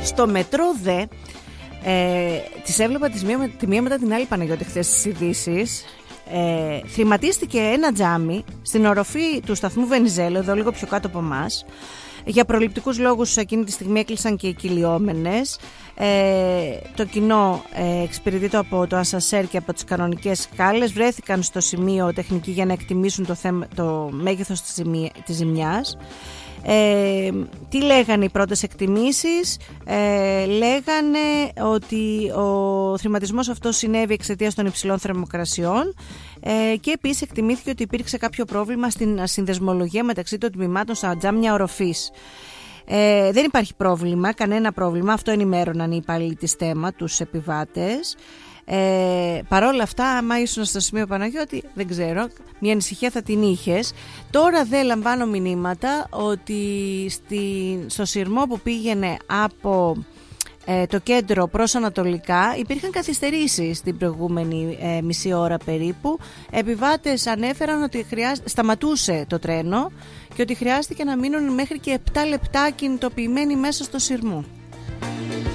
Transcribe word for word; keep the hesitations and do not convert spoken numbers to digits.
Στο μετρό δε, ε, τις έβλεπα τις μία, τη μία μετά την άλλη, Παναγιώτη, χθες στις ειδήσεις. Ε, θρηματίστηκε ένα τζάμι στην οροφή του σταθμού Βενιζέλου, εδώ λίγο πιο κάτω από εμάς. Για προληπτικούς λόγους εκείνη τη στιγμή έκλεισαν και οι κιλιόμενες. Ε, το κοινό ε, εξυπηρετείται από το ασανσέρ και από τις κανονικές σκάλες. Βρέθηκαν στο σημείο τεχνικοί για να εκτιμήσουν το, θέμα, το μέγεθος της, ζημι, της ζημιάς. Ε, τι λέγανε οι πρώτες εκτιμήσεις? Ε, λέγανε ότι ο θρηματισμός αυτός συνέβη εξαιτίας των υψηλών θερμοκρασιών, ε, και επίσης εκτιμήθηκε ότι υπήρξε κάποιο πρόβλημα στην συνδεσμολογία μεταξύ των τμήματων στα τζάμια οροφής. Ε, δεν υπάρχει πρόβλημα, κανένα πρόβλημα, αυτό ενημέρωναν οι υπάλληλοι της ΤΕΜΑ, τους επιβάτες. Ε, παρόλα αυτά, άμα ήσουν στο σημείο, Παναγιώτη, δεν ξέρω, μια ανησυχία θα την είχες. Τώρα δεν λαμβάνω μηνύματα ότι στη, στο σειρμό που πήγαινε από ε, το κέντρο προς ανατολικά υπήρχαν καθυστερήσεις την προηγούμενη ε, μισή ώρα περίπου. Επιβάτες ανέφεραν ότι χρειάζ... σταματούσε το τρένο και ότι χρειάστηκε να μείνουν μέχρι και επτά λεπτά κινητοποιημένοι μέσα στο σειρμό.